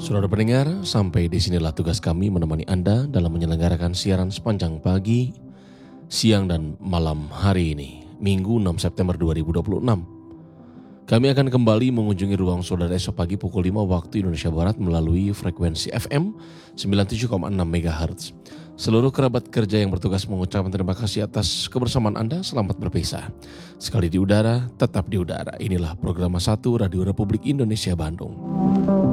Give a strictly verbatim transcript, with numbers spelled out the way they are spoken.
Saudara pendengar, sampai di sinilah tugas kami menemani Anda dalam menyelenggarakan siaran sepanjang pagi, siang dan malam hari ini, Minggu enam September dua ribu dua puluh enam. Kami akan kembali mengunjungi ruang saudara esok pagi pukul lima waktu Indonesia Barat melalui frekuensi F M sembilan puluh tujuh koma enam megahertz. Seluruh kerabat kerja yang bertugas mengucapkan terima kasih atas kebersamaan Anda, selamat berpisah. Sekali di udara, tetap di udara. Inilah program satu Radio Republik Indonesia Bandung.